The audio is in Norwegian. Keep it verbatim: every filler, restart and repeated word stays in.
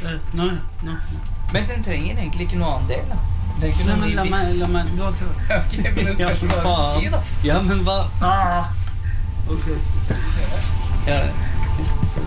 Uh, nei, nei. Men den trenger egentlig ikke noe annen del, da. Den trenger ikke Nei, noe men ny la bit. meg, la meg, du har prøvd. Ok, men det spørs hva du skal si, da. Ja, men hva? Ah. Ok. Ja.